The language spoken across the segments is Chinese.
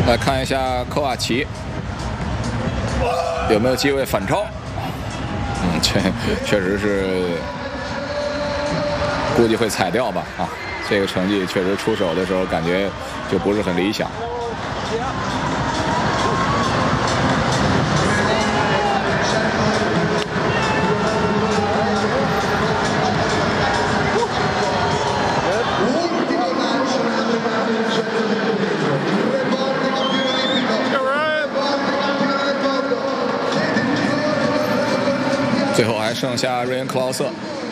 来看一下科瓦奇有没有机会反超。这确实是估计会踩掉吧啊！这个成绩确实出手的时候感觉就不是很理想。最后还剩下瑞恩·克劳瑟。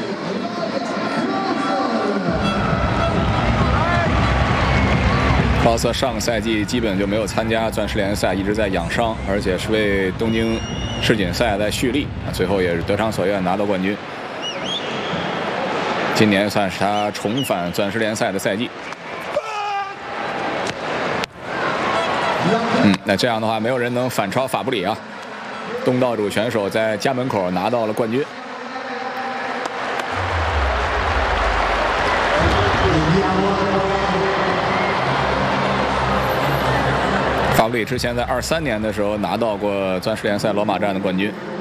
克劳瑟上个赛季基本就没有参加钻石联赛，一直在养伤，而且是为东京世锦赛在蓄力，最后也是得偿所愿拿到冠军。今年算是他重返钻石联赛的赛季。那这样的话，没有人能反超法布里啊！东道主选手在家门口拿到了冠军。法布里之前在23年的时候拿到过钻石联赛罗马站的冠军。